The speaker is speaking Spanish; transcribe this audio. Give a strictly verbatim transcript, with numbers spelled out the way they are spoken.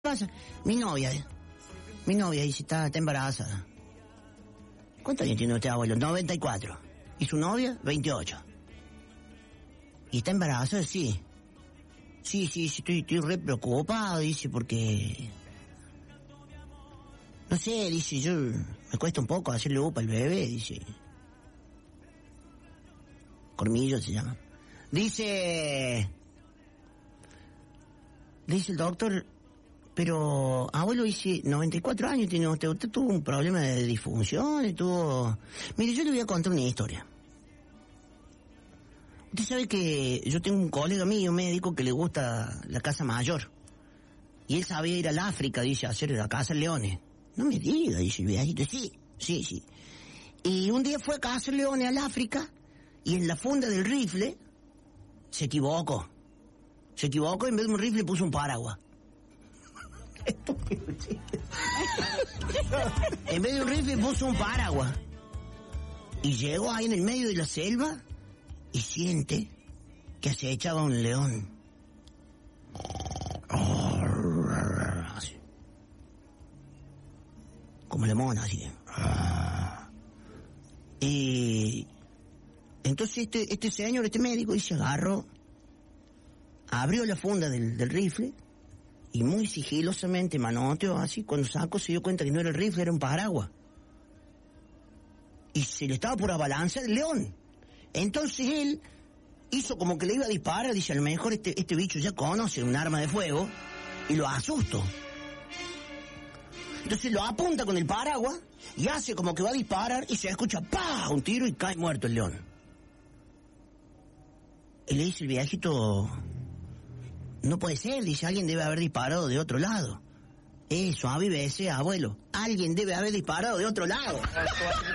pasa? Mi novia, eh. Mi novia dice, está, está embarazada. ¿Cuántos años tiene usted, abuelo? noventa y cuatro. ¿Y su novia? veintiocho. ¿Y está embarazada? Sí. Sí, sí, sí, estoy, estoy re preocupado, dice, porque... No sé, dice, yo... Me cuesta un poco hacerle upa al bebé, dice. Cormillo se llama. Dice... Dice el doctor... Pero, abuelo, dice, noventa y cuatro años tiene usted, usted tuvo un problema de disfunción, tuvo... Mire, yo le voy a contar una historia. Usted sabe que yo tengo un colega mío, médico, que le gusta la casa mayor. Y él sabía ir al África, dice, a hacer la casa leones. No me diga, dice el viejito, sí, sí, sí. Y un día fue a cazar leones al África, y en la funda del rifle, se equivocó. Se equivocó, en vez de un rifle puso un paraguas. Estúpido, sí. En vez de un rifle puso un paraguas. Y llegó ahí en el medio de la selva y siente que se echaba un león. Así. Como la mona, así. Y entonces este, este señor, este médico, y se agarró, abrió la funda del, del rifle y muy sigilosamente manoteó así. Cuando sacó se dio cuenta que no era el rifle, era un paraguas. Y se le estaba por abalanzar el león. Entonces él hizo como que le iba a disparar, dice, a lo mejor este, este bicho ya conoce un arma de fuego, y lo asustó. Entonces lo apunta con el paraguas y hace como que va a disparar y se escucha ¡pah! Un tiro y cae muerto el león. Y le dice el viejito, no puede ser, dice, alguien debe haber disparado de otro lado. Eso, avívese, abuelo, alguien debe haber disparado de otro lado.